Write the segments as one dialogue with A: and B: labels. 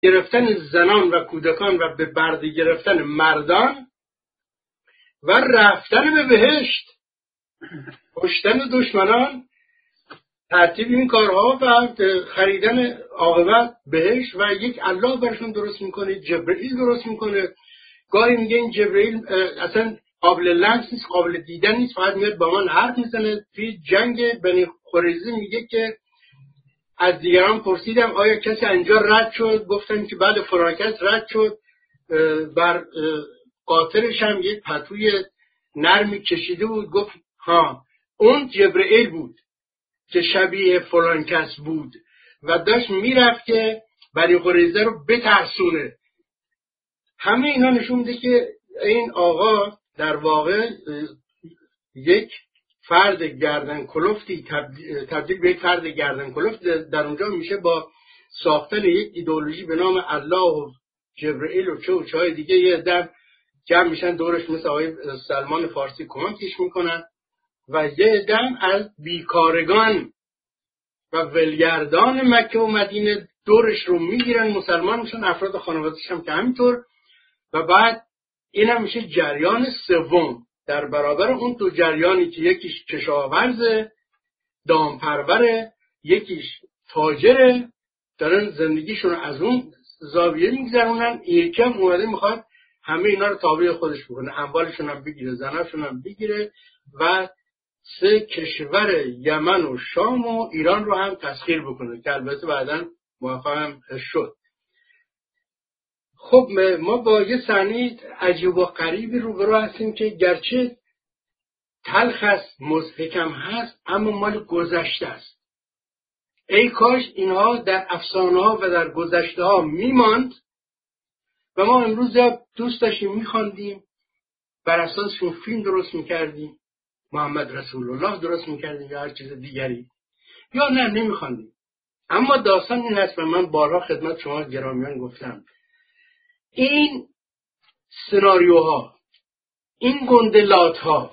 A: گرفتن زنان و کودکان و به برده گرفتن مردان و رفتن به بهشت، کشتن دشمنان، ترتیب این کارها و خریدن عاقبت بهشت و یک الله برشون درست میکنه، جبرئیل درست میکنه. گاهی میگه این جبرئیل اصلا قابل لمس نیست، قابل دیدن نیست، فقط میاد با من حرف میزنه. توی جنگ بنی قریظه میگه که از دیگران پرسیدم آیا کسی اینجا رد شد، گفتن که بعد فلان کس رد شد، بر قاطرش هم یک پتوی نرمی کشیده بود، گفت ها اون جبرئیل بود که شبیه فلان کس بود و داشت میرفت که بنی قریظه رو بترسونه. همه اینا نشون میده که این آقا در واقع یک فرد گردن کلفتی تبدیل به یک فرد گردن کلفت در اونجا میشه با ساختن یک ایدئولوژی به نام الله و جبرئیل و چه دیگه. یه در جمع میشن دورش مثل آقای سلمان فارسی کمکش میکنن و یه دم از بیکارگان و ولگردان مکه و مدینه دورش رو میگیرن، مسلمان میشن، افراد خانواده‌اش هم که همینطور. و بعد این هم میشه جریان سوم در برابر اون دو جریانی که یکیش کشاورزه دامپروره، یکیش تاجره، دارن زندگیشون رو از اون زاویه میگذرونن. یکی هم اومده میخواد همه اینا رو تابع خودش بکنه، اموالشون هم بگیره، زناشون هم بگیره و سه کشور یمن و شام و ایران رو هم تسخیر بکنه که البته بعداً موفق هم شد. خب ما با یه صحنه عجیب و غریبی روبرو هستیم که گرچه تلخ است، مضحکم هست، اما مال گذشته است. ای کاش اینها در افسانه ها و در گذشته ها میماند و ما امروز یا دوست داشتیم میخواندیم، بر اساسشون فیلم درست میکردیم، محمد رسول الله درست میکردیم یا هر چیز دیگری، یا نه نمیخواندیم. اما داستان این هست و من بارها خدمت شما گرامیان گفتم، این سناریوها، این گندلاتها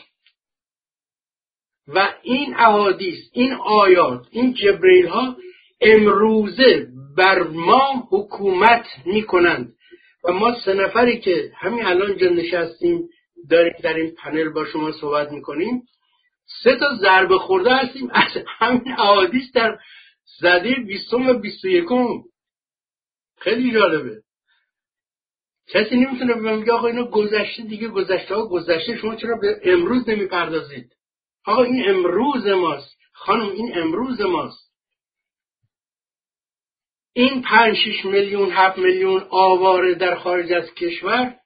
A: و این احادیث، این آیات، این جبرئیل ها امروزه بر ما حکومت میکنند و ما سه نفری که همین الان جا نشستیم داریم در این پنل با شما صحبت میکنیم، سه تا ضربه خورده هستیم از همین احادیث در زده 20 و 21. خیلی جالبه. کسی نمیتونه بگه آقا اینا گذشته دیگه، گذشته ها گذشته، شما چرا به امروز نمیپردازید؟ آقا این امروز ماست خانم، این امروز ماست. این 5-6 میلیون 7 میلیون آواره در خارج از کشور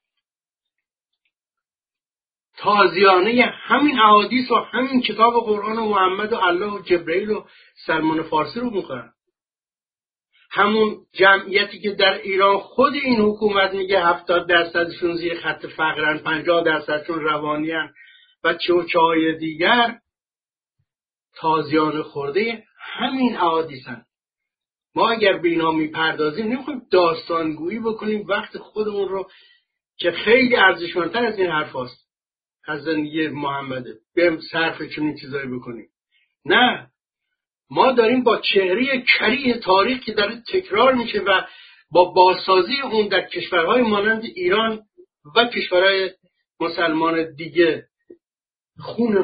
A: تازیانه همین احادیث و همین کتاب قرآن و محمد و الله و جبرئیل و سلمان فارسی رو میخورن. همون جمعیتی که در ایران خود این حکومت میگه 70% زیر خط فقرن، 50% روانیان و چه دیگر، تازیانه خورده همین احادیثن. ما اگر به اینا میپردازیم نمیخوایم داستانگویی بکنیم وقت خودمون رو که خیلی ارزشمندتر از این حرف هست، از زندگی محمده، بریم صرف چنین چیزایی بکنیم. نه، ما داریم با چهره کریه تاریخ که داره تکرار میشه و با بازسازی اون در کشورهای مانند ایران و کشورهای مسلمان دیگه خون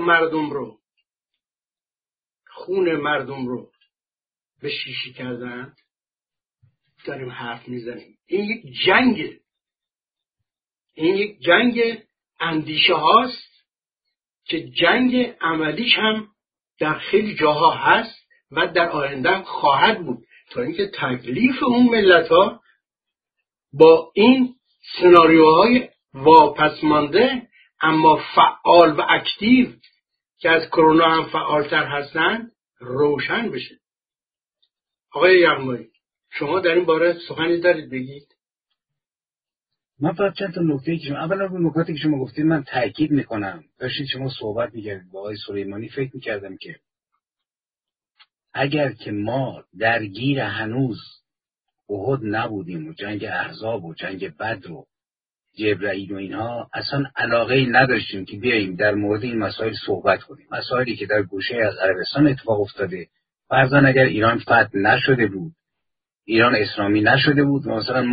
A: مردم رو به شیشی کردن، داریم حرف میزنیم. این یک جنگه، این یک جنگ اندیشه هاست که جنگ عملیش هم در خیلی جاها هست و در آینده هم خواهد بود، تا اینکه تکلیف اون ملت ها با این سناریوهای واپسمانده اما فعال و اکتیو که از کرونا هم فعالتر هستن روشن بشه. آقای یغمایی، شما در این باره سخنی دارید بگید؟
B: من فقط چند تا نکته که اولا رو نکاتی که شما گفتید من تاکید میکنم. داشتید شما صحبت میکردید با آقای سلیمانی، فکر میکردم که اگر که ما درگیر هنوز احد نبودیم و جنگ احزاب و جنگ بدر و جبرئیل و اینها، اصلا علاقه نداشتیم که بیاییم در مورد این مسائل صحبت کنیم. مسائلی که در گوشه از عربستان اتفاق افتاده، فرضاً اگر ایران فتح نشده بود، ایران اسلامی نشده بود، مثلا